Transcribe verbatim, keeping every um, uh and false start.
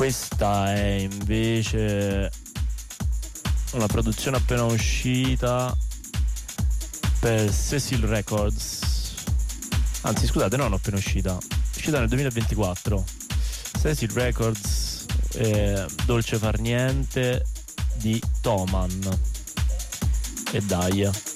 Questa è invece una produzione appena uscita per Cecil Records. Anzi, scusate, non appena uscita, è uscita nel duemilaventiquattro. Cecil Records, eh, Dolce far niente di Toman e Daya.